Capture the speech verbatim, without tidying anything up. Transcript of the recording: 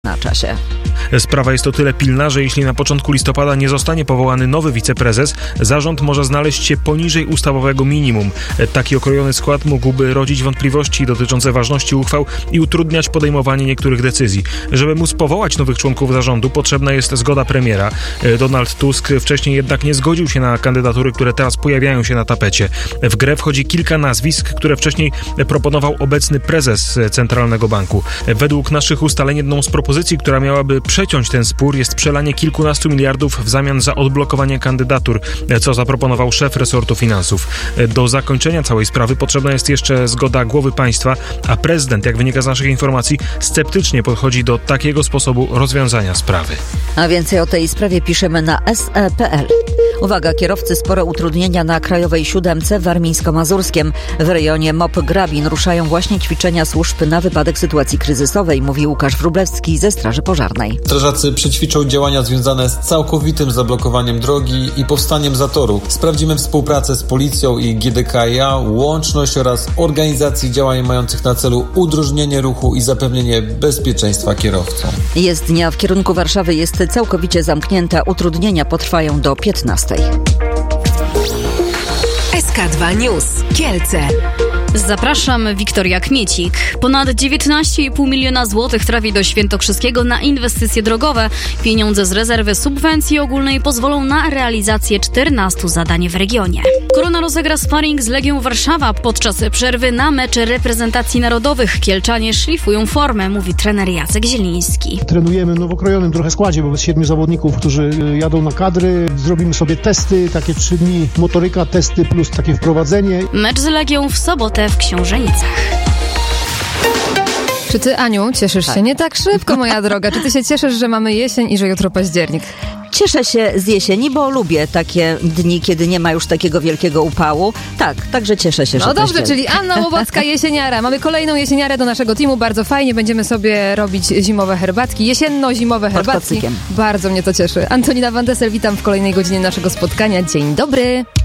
na czasie. Sprawa jest o tyle pilna, że jeśli na początku listopada nie zostanie powołany nowy wiceprezes, zarząd może znaleźć się poniżej ustawowego minimum. Taki okrojony skład mógłby rodzić wątpliwości dotyczące ważności uchwał i utrudniać podejmowanie niektórych decyzji. Żeby móc powołać nowych członków zarządu, potrzebna jest zgoda premiera. Donald Tusk wcześniej jednak nie zgodził się na kandydatury, które teraz pojawiają się na tapecie. W grę wchodzi kilka nazwisk, które wcześniej proponował obecny prezes Centralnego Banku. Według naszych ustaleń jedną z propozycji, która miałaby przeciąć ten spór, jest przelanie kilkunastu miliardów w zamian za odblokowanie kandydatur, co zaproponował szef resortu finansów. Do zakończenia całej sprawy potrzebna jest jeszcze zgoda głowy państwa, a prezydent, jak wynika z naszych informacji, sceptycznie podchodzi do takiego sposobu rozwiązania sprawy. A więcej o tej sprawie piszemy na es e kropka pe el. Uwaga, kierowcy, spore utrudnienia na Krajowej Siódemce w Warmińsko-Mazurskiem. W rejonie M O P Grabin ruszają właśnie ćwiczenia służb na wypadek sytuacji kryzysowej, mówi Łukasz Wróblewski ze Straży Pożarnej. Strażacy przećwiczą działania związane z całkowitym zablokowaniem drogi i powstaniem zatoru. Sprawdzimy współpracę z policją i G D K i A, łączność oraz organizacji działań mających na celu udrożnienie ruchu i zapewnienie bezpieczeństwa kierowcom. Jezdnia w kierunku Warszawy jest całkowicie zamknięta. Utrudnienia potrwają do piętnastej. S K dwa News. Kielce. Zapraszam, Wiktoria Kmiecik. Ponad dziewiętnaście i pół miliona złotych trafi do Świętokrzyskiego na inwestycje drogowe. Pieniądze z rezerwy subwencji ogólnej pozwolą na realizację czternastu zadań w regionie. Korona rozegra sparring z Legią Warszawa. Podczas przerwy na mecze reprezentacji narodowych kielczanie szlifują formę, mówi trener Jacek Zieliński. Trenujemy w nowokrojonym trochę składzie, bo jest siedmiu zawodników, którzy jadą na kadry. Zrobimy sobie testy, takie trzy dni motoryka, testy plus takie wprowadzenie. Mecz z Legią w sobotę w Książenicach. Czy ty, Aniu, cieszysz tak. się? Nie tak szybko, moja droga. Czy ty się cieszysz, że mamy jesień i że jutro październik? Cieszę się z jesieni, bo lubię takie dni, kiedy nie ma już takiego wielkiego upału. Tak, także cieszę się, że No dobrze, październik. czyli Anna Łobocka, jesieniara. Mamy kolejną jesieniarę do naszego teamu. Bardzo fajnie. Będziemy sobie robić zimowe herbatki. Jesienno-zimowe herbatki. kocykiem. Bardzo mnie to cieszy. Antonina Van Dessel, witam w kolejnej godzinie naszego spotkania. Dzień dobry.